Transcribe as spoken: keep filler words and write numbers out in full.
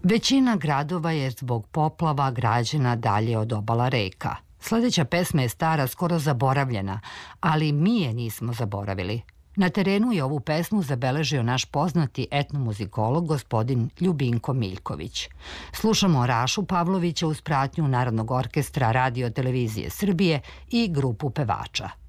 Većina gradova je zbog poplava građena dalje od obala reka. Sledeća pesma je stara, skoro zaboravljena, ali mi je nismo zaboravili. Na terenu je ovu pesmu zabeležio naš poznati etnomuzikolog gospodin Ljubinko Miljković. Slušamo Rašu Pavlovića uz pratnju Narodnog orkestra Radio televizije Srbije i grupu pevača.